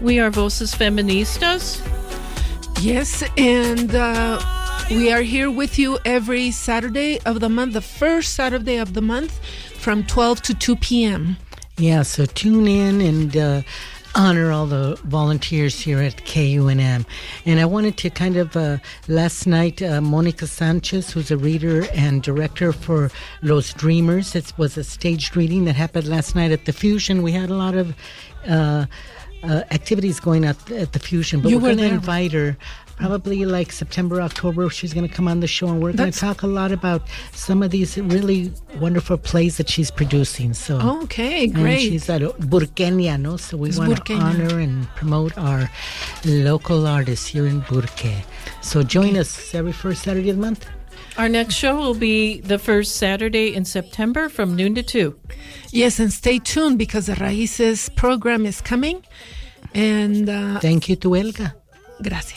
We are Voces Feministas. Yes, and we are here with you every Saturday of the month, the first Saturday of the month, from 12 to 2 p.m. Yeah, so tune in and honor all the volunteers here at KUNM. And I wanted to kind of, last night, Monica Sanchez, who's a reader and director for Los Dreamers, it was a staged reading that happened last night at the Fusion. We had a lot of activities going on at the Fusion, but we're going to invite her probably like September, October. She's going to come on the show, and we're going to talk a lot about some of these really wonderful plays that she's producing. So, okay, great. And she's at Burqueña, no? So we want to honor and promote our local artists here in Burque. So join us every first Saturday of the month. Our next show will be the first Saturday in September from noon to 2. Yes, and stay tuned because the Raíces program is coming. And thank you to Elga. Gracias.